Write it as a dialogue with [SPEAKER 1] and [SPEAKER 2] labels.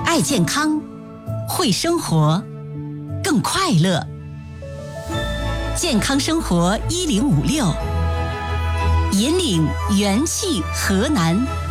[SPEAKER 1] 爱健康，会生活，更快乐。健康生活1056，引领元气河南。